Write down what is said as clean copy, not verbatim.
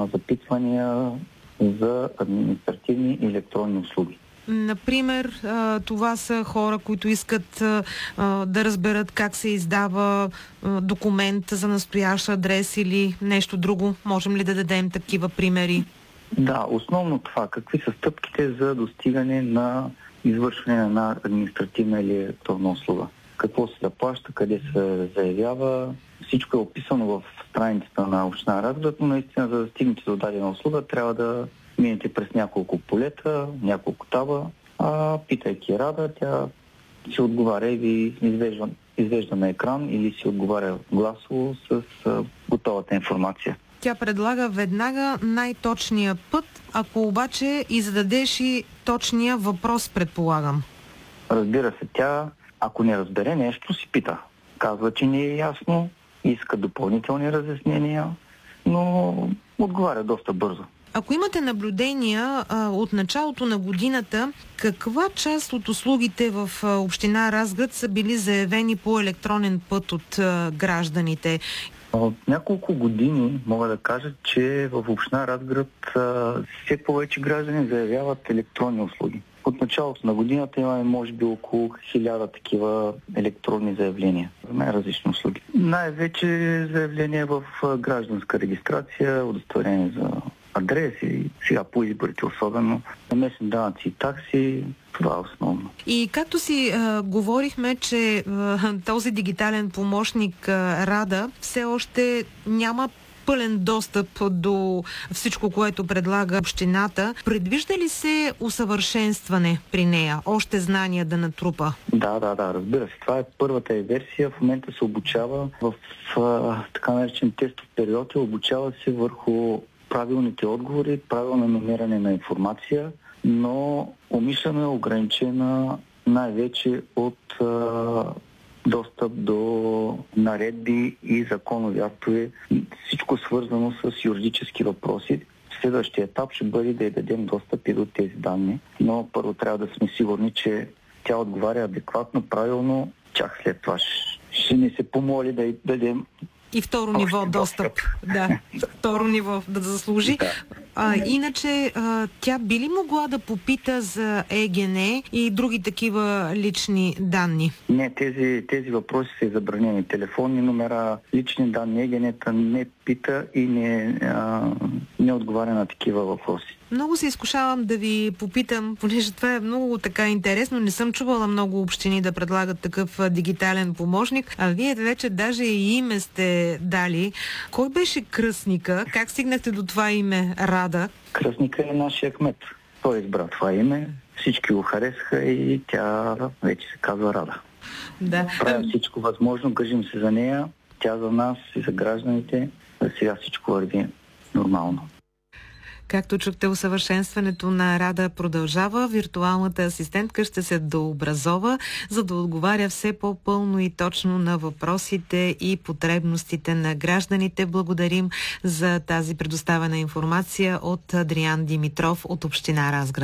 запитвания за административни и електронни услуги. Например, това са хора, които искат да разберат как се издава документ за настоящ адрес или нещо друго. Можем ли да дадем такива примери? Да, основно това. Какви са стъпките за достигане на извършване на административна или електронна услуга? Какво се заплаща, къде се заявява? Всичко е описано в страницата на община Разград, но наистина за да стигнете до дадена услуга трябва да минете през няколко полета, няколко таба, питайки Рада, тя си отговаря и ви извежда на екран или си отговаря гласово с готовата информация. Тя предлага веднага най-точния път, ако обаче и зададеш и точния въпрос, предполагам. Разбира се, тя, ако не разбере нещо, си пита. Казва, че не е ясно, иска допълнителни разяснения, но отговаря доста бързо. Ако имате наблюдения от началото на годината, каква част от услугите в община Разград са били заявени по електронен път от гражданите? От няколко години мога да кажа, че в община Разград все повече граждани заявяват електронни услуги. От началото на годината имаме може би около 1000 такива електронни заявления за най-различни услуги. Най-вече заявления в гражданска регистрация, удостоверение за адреси, сега по изборите особено, на местни данъци и такси, това е основно. И както си говорихме, че този дигитален помощник Рада все още няма пълен достъп до всичко, което предлага общината. Предвижда ли се усъвършенстване при нея? Още знания да натрупа? Да, разбира се. Това е първата версия. В момента се обучава в така наречен тестов период и обучава се върху правилните отговори, правилно намиране на информация, но умишлено е ограничена най-вече от достъп до наредби и законови актове. Всичко свързано с юридически въпроси. Следващия етап ще бъде да й дадем достъп и до тези данни, но първо трябва да сме сигурни, че тя отговаря адекватно, правилно. Чак след това ще ни се помоли да й дадем и второ ниво достъп. Да, второ ниво да заслужи. Иначе, тя би ли могла да попита за ЕГН и други такива лични данни? Не, тези въпроси са забранени. Телефонни номера, лични данни, ЕГН-та не пита и не отговаря на такива въпроси. Много се изкушавам да ви попитам, понеже това е много така интересно. Не съм чувала много общини да предлагат такъв дигитален помощник, а вие вече даже и име сте дали. Кой беше кръстника? Как стигнахте до това име Рада? Кръстника е нашия кмет. Той избра това име, всички го харесаха и тя вече се казва Рада. Да. Правим всичко възможно, грижим се за нея, тя за нас и за гражданите. Сега всичко върви нормално. Както чухте, усъвършенстването на Рада продължава. Виртуалната асистентка ще се дообразова, за да отговаря все по-пълно и точно на въпросите и потребностите на гражданите. Благодарим за тази предоставена информация от Адриан Димитров от община Разград.